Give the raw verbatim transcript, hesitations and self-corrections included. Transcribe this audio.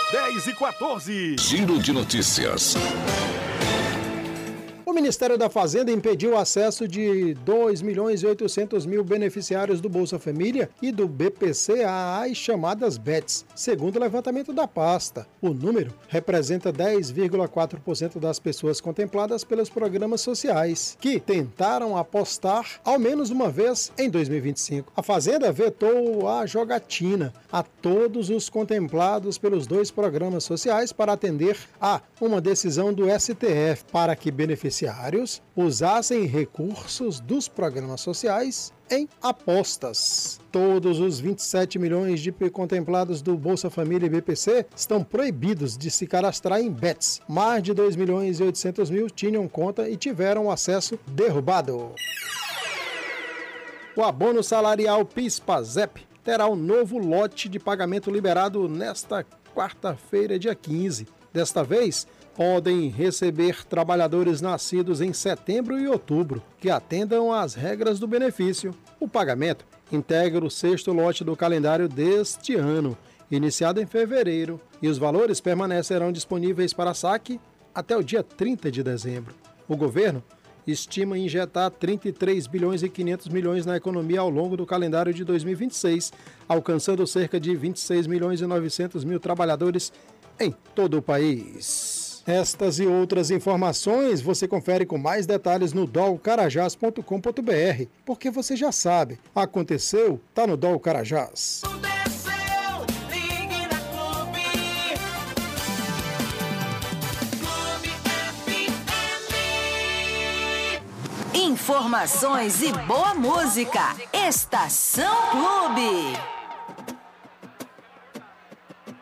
dez e quatorze. Giro de notícias. O Ministério da Fazenda impediu o acesso de dois milhões e oitocentos mil beneficiários do Bolsa Família e do B P C às chamadas B E Ts, segundo o levantamento da pasta. O número representa dez vírgula quatro por cento das pessoas contempladas pelos programas sociais, que tentaram apostar ao menos uma vez em dois mil e vinte e cinco. A Fazenda vetou a jogatina a todos os contemplados pelos dois programas sociais para atender a uma decisão do S T F para que beneficiários usassem recursos dos programas sociais em apostas. Todos os vinte e sete milhões de contemplados do Bolsa Família e B P C estão proibidos de se cadastrar em B E Ts. Mais de dois milhões e oitocentos mil tinham conta e tiveram o acesso derrubado. O abono salarial PIS/PASEP terá um novo lote de pagamento liberado nesta quarta-feira, dia quinze. Desta vez, podem receber trabalhadores nascidos em setembro e outubro, que atendam às regras do benefício. O pagamento integra o sexto lote do calendário deste ano, iniciado em fevereiro, e os valores permanecerão disponíveis para saque até o dia trinta de dezembro. O governo estima injetar trinta e três bilhões e quinhentos milhões na economia ao longo do calendário de dois mil e vinte e seis, alcançando cerca de vinte e seis milhões e novecentos mil trabalhadores em todo o país. Estas e outras informações você confere com mais detalhes no dol carajás ponto com ponto b r, porque você já sabe, aconteceu, tá no Dol Carajás. Aconteceu, ligue na Clube. Clube F M. Informações e boa música. Estação Clube.